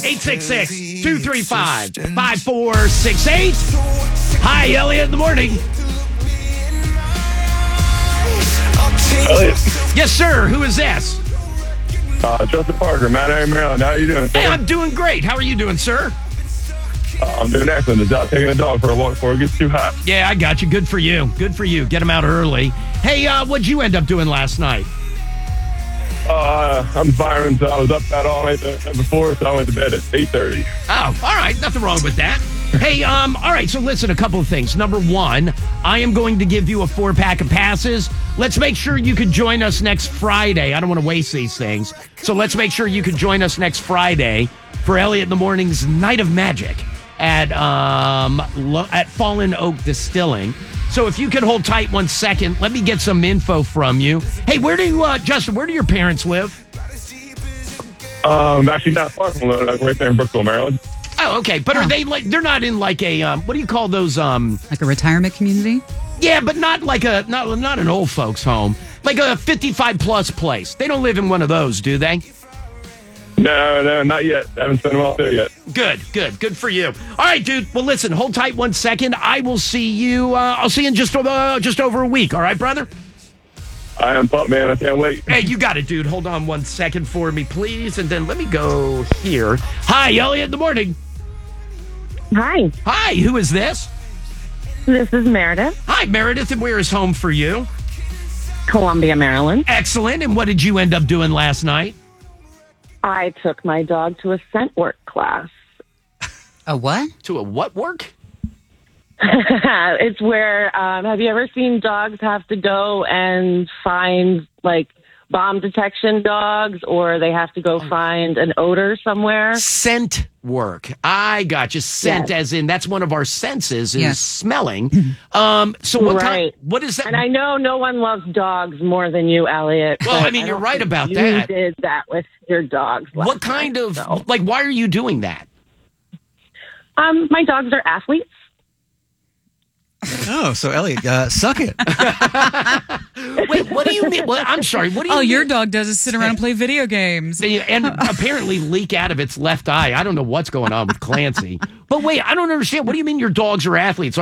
866-235-5468. Hi, Elliot in the morning. Elliot. Yes, sir. Who is this? Justin Parker, Mount Airy, Maryland. How are you doing? Hey, I'm doing great. How are you doing, sir? I'm doing excellent. Just out taking a dog for a walk before it gets too hot. Yeah, I got you. Good for you. Good for you. Get him out early. Hey, what'd you end up doing last night? I'm Byron, so I was up that all night before, so I went to bed at 8:30. Oh, all right. Nothing wrong with that. Hey, all right. So listen, a couple of things. Number one, I am going to give you a 4-pack of passes. Let's make sure you can join us next Friday. I don't want to waste these things. So let's make sure you can join us next Friday for Elliot in the Morning's Night of Magic at Fallen Oak Distilling. So if you can hold tight 1 second, let me get some info from you. Hey, Justin, where do your parents live? Actually not far from right there in Brookville, Maryland. Oh, okay. But are they they're not in like a, what do you call those? Like a retirement community? Yeah, but not like not an old folks home. Like a 55-plus place. They don't live in one of those, do they? No, not yet. I haven't sent them out there yet. Good for you. All right, dude. Well, listen, hold tight 1 second. I will see you. I'll see you in just over a week. All right, brother? I am pumped, man. I can't wait. Hey, you got it, dude. Hold on 1 second for me, please. And then let me go here. Hi, Elliot in the morning. Hi, Hi, who is this? this is Meredith, Hi, Meredith, and where is home for you? Columbia, Maryland. Excellent. And what did you end up doing last night? I took my dog to a scent work class. A what? To a what work? It's where, have you ever seen dogs have to go and find, like, bomb detection dogs, or they have to go find an odor somewhere? Scent work. I got you. Scent, Yes. as in that's one of our senses is Yes. smelling. So what Right. what is that? And I know no one loves dogs more than you, Elliot. Well, but I mean, you're don't right think about you that. did that with your dogs. What last kind night, of so. why are you doing that? My dogs are athletes. Oh, so Elliot, suck it. Wait, what do you mean? Well, I'm sorry. What do you All mean? your dog does is sit around and play video games. And apparently leak out of its left eye. I don't know what's going on with Clancy. But wait, I don't understand. What do you mean your dogs are athletes?